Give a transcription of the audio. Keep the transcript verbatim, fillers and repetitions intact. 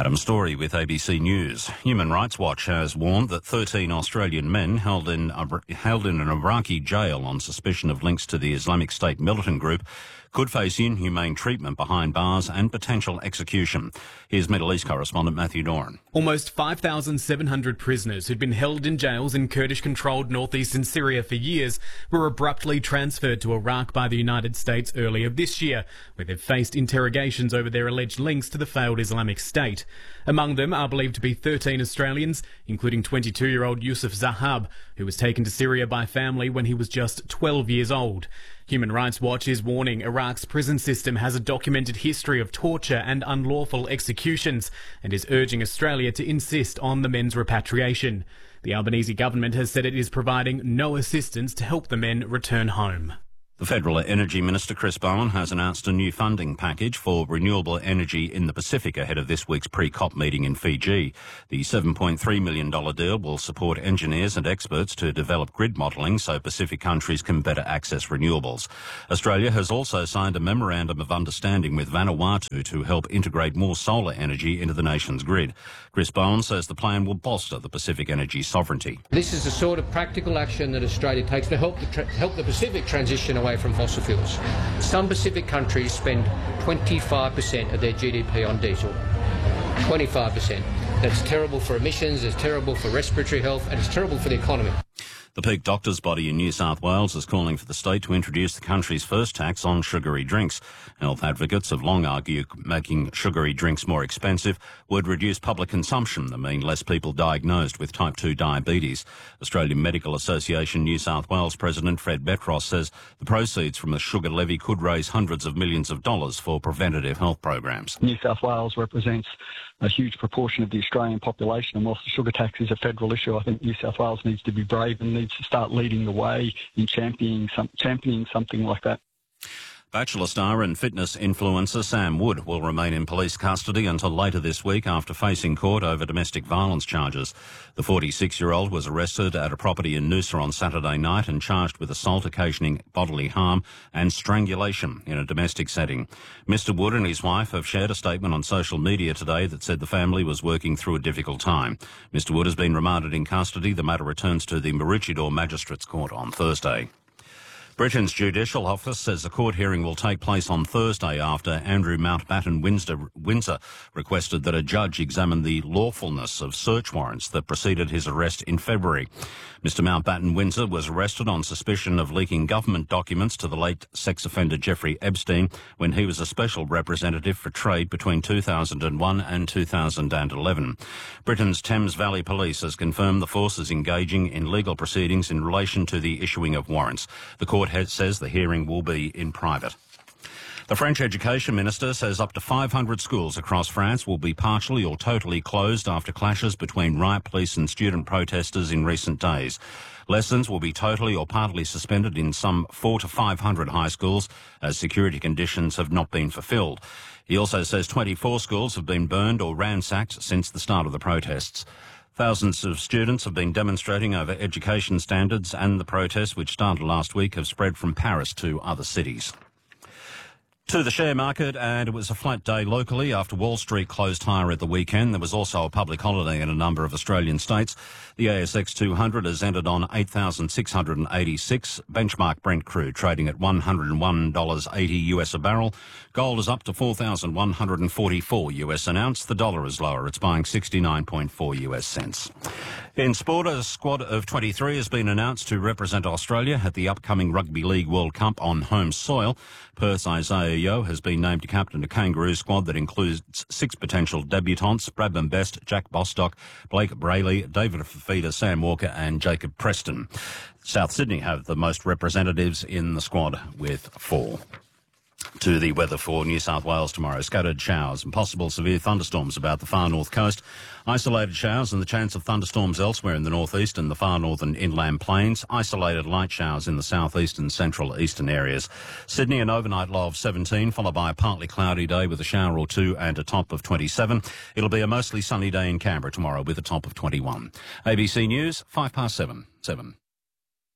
Adam Story with A B C News. Human Rights Watch has warned that thirteen Australian men held in, held in an Iraqi jail on suspicion of links to the Islamic State militant group could face inhumane treatment behind bars and potential execution. Here's Middle East correspondent Matthew Doran. Almost five thousand seven hundred prisoners who'd been held in jails in Kurdish-controlled northeastern Syria for years were abruptly transferred to Iraq by the United States earlier this year, where they've faced interrogations over their alleged links to the failed Islamic State. Among them are believed to be thirteen Australians, including twenty-two-year-old Yusuf Zahab, who was taken to Syria by family when he was just twelve years old. Human Rights Watch is warning Iraq's prison system has a documented history of torture and unlawful executions and is urging Australia to insist on the men's repatriation. The Albanese government has said it is providing no assistance to help the men return home. The Federal Energy Minister Chris Bowen has announced a new funding package for renewable energy in the Pacific ahead of this week's pre-COP meeting in Fiji. The seven point three million dollars deal will support engineers and experts to develop grid modelling so Pacific countries can better access renewables. Australia has also signed a memorandum of understanding with Vanuatu to help integrate more solar energy into the nation's grid. Chris Bowen says the plan will bolster the Pacific energy sovereignty. This is the sort of practical action that Australia takes to help the, tra- help the Pacific transition away from fossil fuels. Some Pacific countries spend twenty-five percent of their G D P on diesel. twenty-five percent. That's terrible for emissions, it's terrible for respiratory health, and it's terrible for the economy. The peak doctors' body in New South Wales is calling for the state to introduce the country's first tax on sugary drinks. Health advocates have long argued making sugary drinks more expensive would reduce public consumption and mean less people diagnosed with type two diabetes. Australian Medical Association New South Wales President Fred Betros says the proceeds from the sugar levy could raise hundreds of millions of dollars for preventative health programs. New South Wales represents a huge proportion of the Australian population, and whilst the sugar tax is a federal issue, I think New South Wales needs to be brave and needs to start leading the way in championing, some, championing something like that. Bachelor star and fitness influencer Sam Wood will remain in police custody until later this week after facing court over domestic violence charges. The forty-six-year-old was arrested at a property in Noosa on Saturday night and charged with assault occasioning bodily harm and strangulation in a domestic setting. Mister Wood and his wife have shared a statement on social media today that said the family was working through a difficult time. Mister Wood has been remanded in custody. The matter returns to the Maroochydore Magistrates Court on Thursday. Britain's Judicial Office says the court hearing will take place on Thursday after Andrew Mountbatten Windsor, Windsor requested that a judge examine the lawfulness of search warrants that preceded his arrest in February. Mister Mountbatten Windsor was arrested on suspicion of leaking government documents to the late sex offender Jeffrey Epstein when he was a special representative for trade between two thousand one and two thousand eleven. Britain's Thames Valley Police has confirmed the force is engaging in legal proceedings in relation to the issuing of warrants. The court head says the hearing will be in private. The French Education Minister says up to five hundred schools across France will be partially or totally closed after clashes between riot police and student protesters in recent days. Lessons will be totally or partly suspended in some four to five hundred high schools as security conditions have not been fulfilled. He also says twenty-four schools have been burned or ransacked since the start of the protests. Thousands of students have been demonstrating over education standards, and the protests, which started last week, have spread from Paris to other cities. To the share market, and it was a flat day locally after Wall Street closed higher at the weekend. There was also a public holiday in a number of Australian states. The A S X two hundred has ended on eight thousand six hundred eighty-six. Benchmark Brent crude trading at one hundred one dollars eighty US a barrel. Gold is up to four thousand one hundred forty-four US an ounce. The dollar is lower. It's buying sixty-nine point four US cents. In sport, a squad of twenty-three has been announced to represent Australia at the upcoming Rugby League World Cup on home soil. Perth's Isaiah Yeo has been named to captain a Kangaroo squad that includes six potential debutants: Bradman Best, Jack Bostock, Blake Brayley, David Fafita, Sam Walker and Jacob Preston. South Sydney have the most representatives in the squad with four. To the weather for New South Wales tomorrow. Scattered showers and possible severe thunderstorms about the far north coast. Isolated showers and the chance of thunderstorms elsewhere in the northeast and the far northern inland plains. Isolated light showers in the southeast and central eastern areas. Sydney an overnight low of seventeen, followed by a partly cloudy day with a shower or two and a top of twenty-seven. It'll be a mostly sunny day in Canberra tomorrow with a top of twenty-one. A B C News, five past seven. Seven.